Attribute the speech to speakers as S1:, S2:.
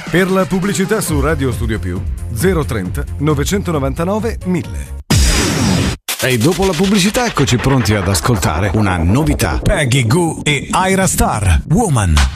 S1: Per la pubblicità su Radio Studio Più 030 999 1000.
S2: E dopo la pubblicità eccoci pronti ad ascoltare una novità.
S3: Peggy Gou e Ira Star, Woman.